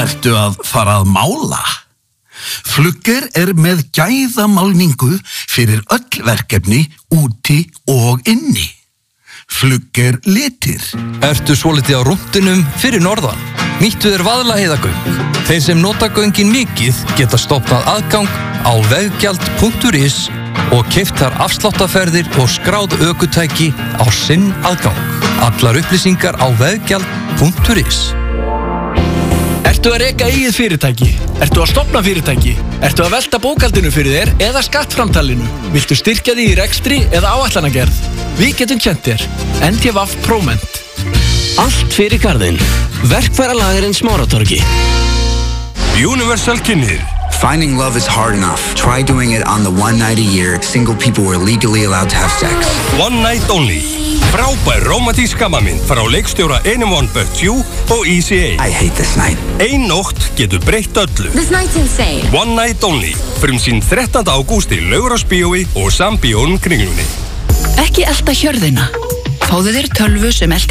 Ertu að fara að mála? Flugger með gæðamálningu fyrir öll verkefni úti og inni. Flugger litir. Ertu svolítið á rúntinum fyrir norðan? Nýttu þér Vaðlaheiðargöng. Þeir sem nota göngin mikið geta stofnað aðgang á veggjald.is og keypt þar afsláttarferðir og skráð ökutæki á sinn aðgang. Allar upplýsingar á veggjald.is. Ertu að reka eigið fyrirtæki? Ertu að stofna fyrirtæki? Ertu að velta bókhaldinu fyrir þér eða skattframtalinu? Viltu styrkja því í rekstri eða áætlanagerð? Við getum kennt þér. NTVAF Proment. Allt fyrir garðinn. Verkfæralagerinn Smáratorgi. Universal kynir. Finding love is hard enough. Try doing it on the one night a year single people were legally allowed to have sex. One night only. Frábær rómantísk gamanmynd frá leikstjóra Anyone But You og ECA. I hate this night. Ein nótt getur breytt öllu. This night's insane. One night only. Frumsýnd 13. ágúst í Laugarásbíói og Sambíóum Kringlunni. Ekki elta hjörðina. Fáðu þér tölvu sem eltir